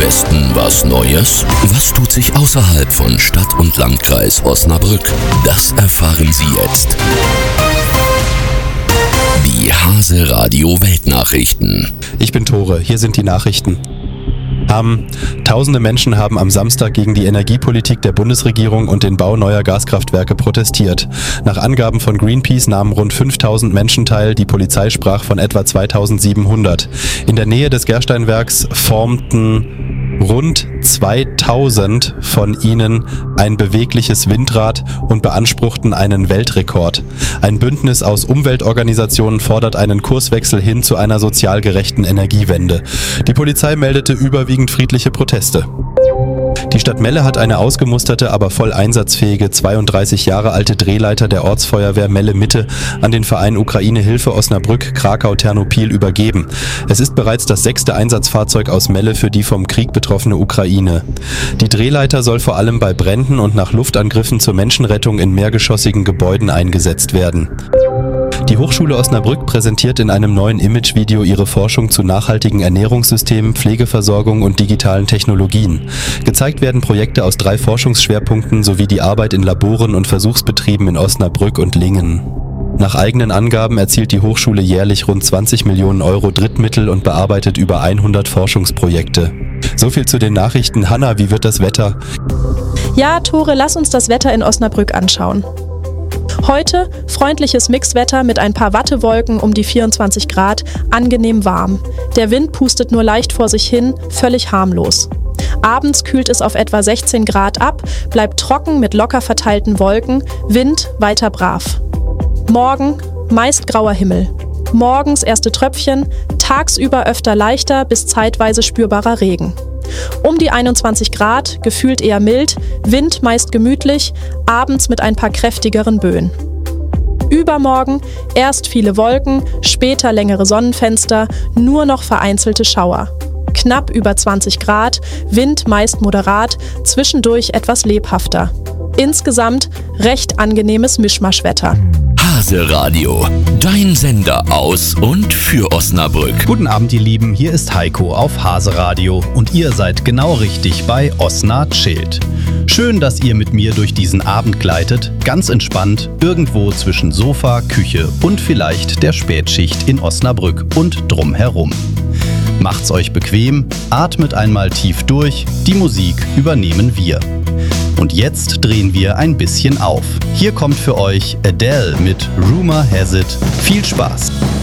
Westen was Neues? Was tut sich außerhalb von Stadt und Landkreis Osnabrück? Das erfahren Sie jetzt. Die Hase Radio Weltnachrichten. Ich bin Tore, hier sind die Nachrichten. Tausende Menschen haben am Samstag gegen die Energiepolitik der Bundesregierung und den Bau neuer Gaskraftwerke protestiert. Nach Angaben von Greenpeace nahmen rund 5000 Menschen teil, die Polizei sprach von etwa 2700. In der Nähe des Gersteinwerks formten rund 2000 von ihnen ein bewegliches Windrad und beanspruchten einen Weltrekord. Ein Bündnis aus Umweltorganisationen fordert einen Kurswechsel hin zu einer sozial gerechten Energiewende. Die Polizei meldete überwiegend friedliche Proteste. Die Stadt Melle hat eine ausgemusterte, aber voll einsatzfähige 32 Jahre alte Drehleiter der Ortsfeuerwehr Melle Mitte an den Verein Ukraine Hilfe Osnabrück Krakau-Ternopil übergeben. Es ist bereits das 6. Einsatzfahrzeug aus Melle für die vom Krieg betroffene Ukraine. Die Drehleiter soll vor allem bei Bränden und nach Luftangriffen zur Menschenrettung in mehrgeschossigen Gebäuden eingesetzt werden. Die Hochschule Osnabrück präsentiert in einem neuen Imagevideo ihre Forschung zu nachhaltigen Ernährungssystemen, Pflegeversorgung und digitalen Technologien. Gezeigt werden Projekte aus 3 Forschungsschwerpunkten sowie die Arbeit in Laboren und Versuchsbetrieben in Osnabrück und Lingen. Nach eigenen Angaben erzielt die Hochschule jährlich rund 20 Millionen Euro Drittmittel und bearbeitet über 100 Forschungsprojekte. So viel zu den Nachrichten. Hanna, wie wird das Wetter? Ja, Tore, lass uns das Wetter in Osnabrück anschauen. Heute freundliches Mixwetter mit ein paar Wattewolken um die 24 Grad, angenehm warm. Der Wind pustet nur leicht vor sich hin, völlig harmlos. Abends kühlt es auf etwa 16 Grad ab, bleibt trocken mit locker verteilten Wolken, Wind weiter brav. Morgen meist grauer Himmel. Morgens erste Tröpfchen, tagsüber öfter leichter bis zeitweise spürbarer Regen. Um die 21 Grad, gefühlt eher mild, Wind meist gemütlich, abends mit ein paar kräftigeren Böen. Übermorgen erst viele Wolken, später längere Sonnenfenster, nur noch vereinzelte Schauer. Knapp über 20 Grad, Wind meist moderat, zwischendurch etwas lebhafter. Insgesamt recht angenehmes Mischmaschwetter. Hase Radio, dein Sender aus und für Osnabrück. Guten Abend, ihr Lieben, hier ist Heiko auf Hase Radio und ihr seid genau richtig bei Osna Chillt. Schön, dass ihr mit mir durch diesen Abend gleitet, ganz entspannt, irgendwo zwischen Sofa, Küche und vielleicht der Spätschicht in Osnabrück und drumherum. Macht's euch bequem, atmet einmal tief durch, die Musik übernehmen wir. Und jetzt drehen wir ein bisschen auf. Hier kommt für euch Adele mit Rumor Has It. Viel Spaß!